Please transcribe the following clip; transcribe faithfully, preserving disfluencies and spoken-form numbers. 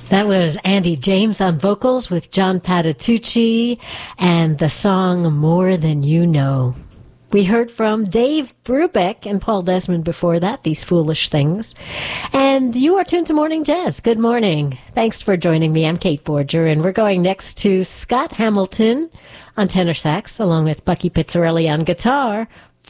That was Andy James on vocals with John Patitucci and the song More Than You Know. We heard from Dave Brubeck and Paul Desmond before that, These Foolish Things. And you are tuned to Morning Jazz. Good morning. Thanks for joining me. I'm Kate Borger, and we're going next to Scott Hamilton on tenor sax, along with Bucky Pizzarelli on guitar,